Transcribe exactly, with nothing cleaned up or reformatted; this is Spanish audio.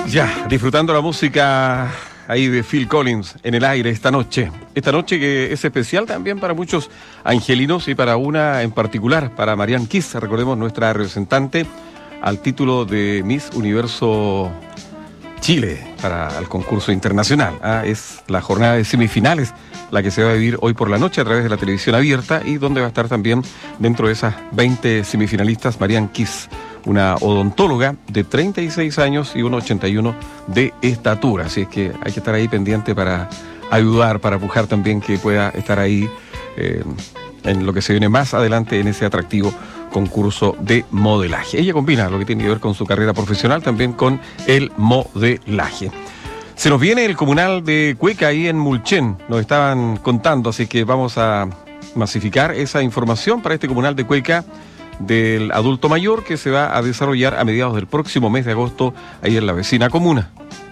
Ya, disfrutando la música ahí de Phil Collins en el aire esta noche. Esta noche que es especial también para muchos angelinos y para una en particular, para Marianne Kiss, recordemos, nuestra representante al título de Miss Universo Chile para el concurso internacional. Ah, es la jornada de semifinales la que se va a vivir hoy por la noche a través de la televisión abierta y donde va a estar también dentro de esas veinte semifinalistas Marianne Kiss, una odontóloga de treinta y seis años y uno ochenta y uno de estatura. Así es que hay que estar ahí pendiente para ayudar, para pujar también que pueda estar ahí eh, en lo que se viene más adelante en ese atractivo concurso de modelaje. Ella combina lo que tiene que ver con su carrera profesional también con el modelaje. Se nos viene el comunal de Cueca ahí en Mulchen, nos estaban contando, así que vamos a masificar esa información para este comunal de Cueca del adulto mayor que se va a desarrollar a mediados del próximo mes de agosto ahí en la vecina comuna.